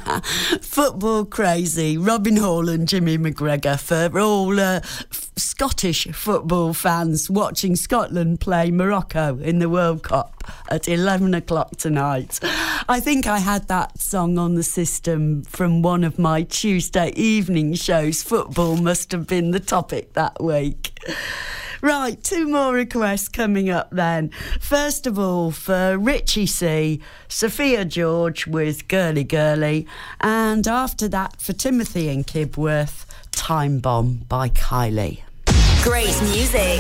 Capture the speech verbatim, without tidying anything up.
Football crazy, Robin Hall and Jimmy McGregor for all uh, f- Scottish football fans watching Scotland play Morocco in the World Cup at eleven o'clock tonight. I think I had that song on the system from one of my Tuesday evening shows. Football must have been the topic that week. Right, two more requests coming up then. First of all, for Richie C, Sophia George with Girly Girly, and after that for Timothy and Kibworth, Time Bomb by Kylie. Great music.